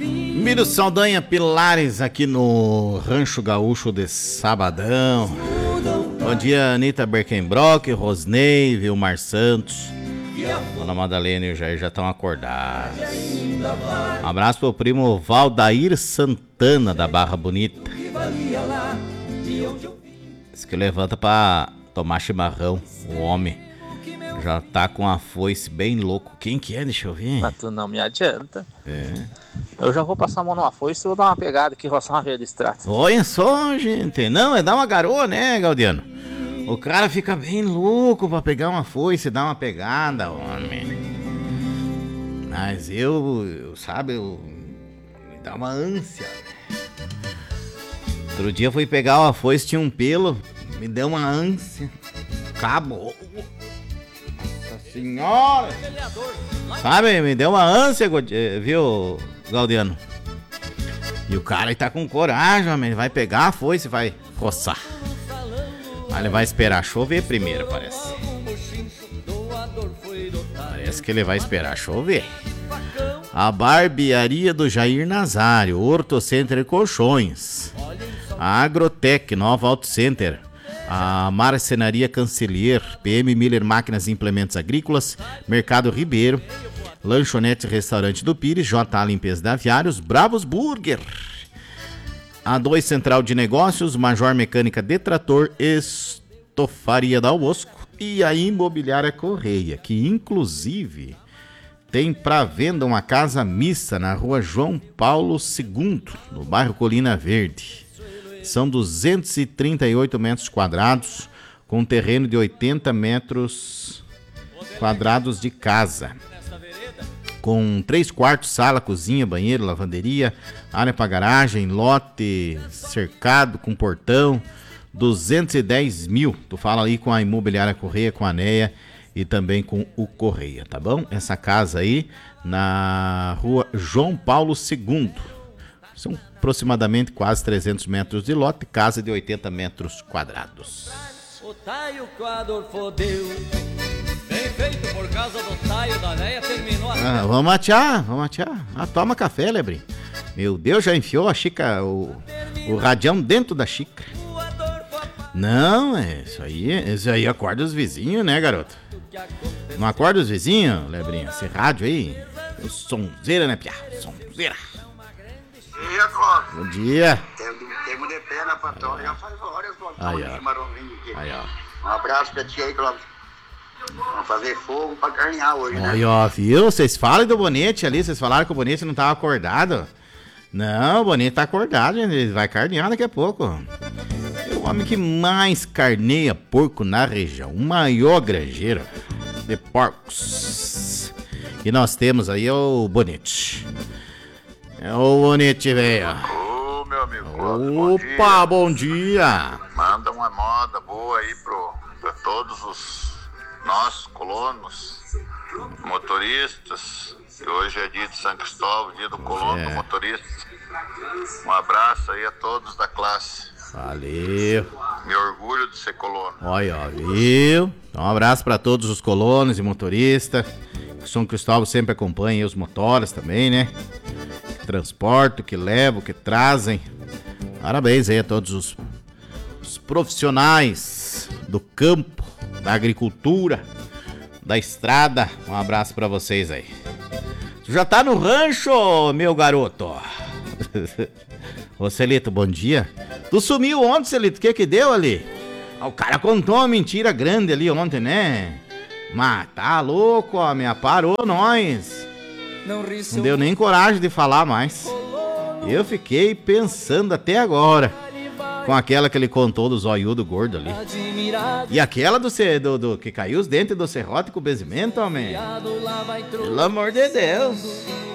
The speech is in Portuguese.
Miro Saldanha Pilares aqui no Rancho Gaúcho de Sabadão. Bom dia, Anitta Berkenbrock, Rosnei, Vilmar Santos, Dona Madalena e o Jair já estão acordados. Um abraço pro primo Valdair Santana da Barra Bonita. Diz que levanta pra tomar chimarrão. O homem já tá com a foice bem louco. Quem que é? Deixa eu ver. Mas tu não me adianta. É. Eu já vou passar a mão numa foice e vou dar uma pegada aqui, roçar uma veia de extrato. Olha só, gente. Não, é dar uma garoa, né, Gaudiano? O cara fica bem louco pra pegar uma foice e dar uma pegada, homem. Mas sabe, me dá uma ânsia. Outro dia fui pegar uma foice, tinha um pelo, me deu uma ânsia. Acabou. Nossa senhora! Sabe, me deu uma ânsia, viu, Gaudiano? E o cara aí tá com coragem, homem. Ele vai pegar a foice e vai roçar. Mas ele vai esperar chover primeiro, parece. Parece que ele vai esperar chover. A barbearia do Jair Nazário, Horto Center e Colchões. A Agrotec, Nova Auto Center. A Marcenaria Cancelier, PM Miller Máquinas e Implementos Agrícolas, Mercado Ribeiro, Lanchonete Restaurante do Pires, JA Limpeza de Aviários, Bravos Burger. A2 Central de Negócios, Major Mecânica Detrator, Estofaria Dal Bosco e a Imobiliária Correia, que inclusive tem para venda uma casa mista na rua João Paulo II, no bairro Colina Verde. São 238 metros quadrados, com um terreno de 80 metros quadrados de casa. Com 3 quartos, sala, cozinha, banheiro, lavanderia, área para garagem, lote cercado com portão, 210 mil. Tu fala aí com a Imobiliária Correia, com a Neia e também com o Correia, tá bom? Essa casa aí na rua João Paulo II. São aproximadamente quase 300 metros de lote, casa de 80 metros quadrados. O taio coador fodeu. Bem feito por causa do taio da véia, terminou a... Vamos matear. Toma café, Lebrim. Meu Deus, já enfiou a xícara, o radião dentro da xícara. Não, isso aí acorda os vizinhos, né, garoto? Não acorda os vizinhos, Lebrim? Esse rádio aí, o sonzeira, né, piá? Sonzeira. Bom dia. Temos de pé na patrona, já faz horas do chimarrãozinho aqui. Aí, ó. Um abraço pra ti aí, Clóvis. Vamos fazer fogo pra carnear hoje, né? Aí, ó, viu? Vocês falam do Bonete ali, vocês falaram que o Bonete não tava acordado. Não, o Bonete tá acordado, gente. Ele vai carnear daqui a pouco. É o homem que mais carneia porco na região. O maior granjeiro de porcos. E nós temos aí o Bonete. É o Bonete, velho. Ô, meu amigo. Opa, bom dia. Manda uma moda boa aí pra todos os nossos colonos, motoristas. Que hoje é dia de São Cristóvão, dia do colono, do motorista. Um abraço aí a todos da classe. Valeu. Me orgulho de ser colono. Olha, viu? Um abraço para todos os colonos e motoristas. São Cristóvão sempre acompanha os motoras também, né? Que transportam, que levam, que trazem. Parabéns aí a todos os profissionais do campo, da agricultura, da estrada. Um abraço para vocês aí. Tu já tá no rancho, meu garoto? Ô, Celito, bom dia. Tu sumiu ontem, Celito, o que deu ali? O cara contou uma mentira grande ali ontem, né? Mas tá louco, homem, parou nós. Não deu nem coragem de falar mais. Eu fiquei pensando até agora com aquela que ele contou do zoiudo gordo ali. E aquela do que caiu os dentes do serrote com o benzimento, homem. Pelo amor de Deus.